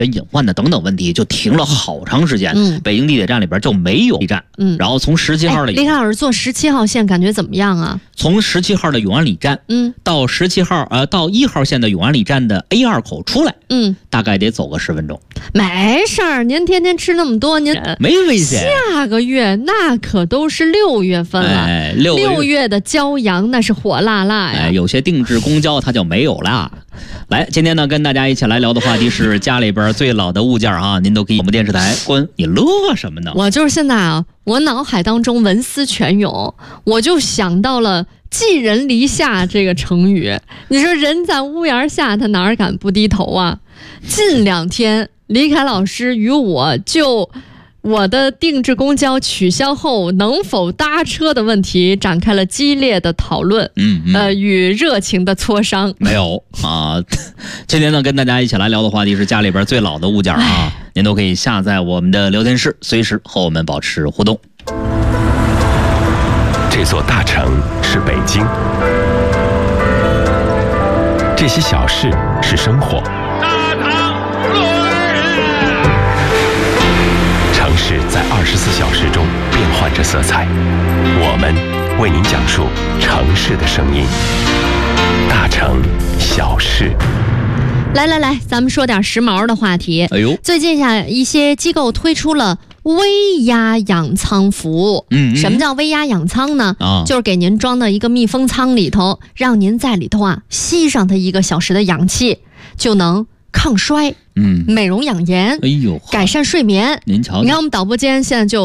隐患的等等问题，就停了好长时间。北京地铁站里边就没有地站。然后从17号的， 李老师坐17号线感觉怎么样啊？ 从17号的永安里站，到17号到1号线的永安里站的 A2 口出来，大概得走个10分钟。 没事儿，您天天吃那么多，您没危险。 下个月那可都是6月份了，6月的骄阳那是火辣辣呀。 有些定制公交它就没有啦。来，今天呢跟大家一起来聊的话题是家里边最老的物件啊，您都可以我们电视台关。你乐什么呢？ 我就是现在啊，我脑海当中文思泉涌，我就想到了寄人篱下这个成语。你说人在屋檐下，他哪敢不低头啊？近2天李凯老师与我就我的定制公交取消后能否搭车的问题展开了激烈的讨论，与热情的磋商。 没有啊，今天呢跟大家一起来聊的话题是家里边最老的物件啊，您都可以下载我们的聊天室，随时和我们保持互动。 这座大城是北京，这些小事是生活。城市在24小时中变换着色彩，我们为您讲述城市的声音。大城小事。 来，咱们说点时髦的话题。最近一些机构推出了微压氧舱服务。什么叫微压氧舱呢？就是给您装到一个密封舱里头，让您在里头吸上它1个小时的氧气，就能抗衰，美容养颜，改善睡眠。 您瞧瞧， 你看我们导播间现在就